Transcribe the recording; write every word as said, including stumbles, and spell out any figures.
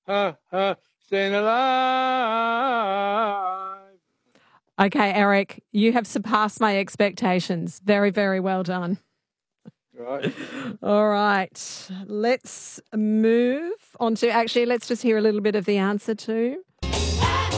ha, ha, staying alive. Okay, Eric, you have surpassed my expectations. Very, very well done. Right. All right. Let's move on to, actually, let's just hear a little bit of the answer too.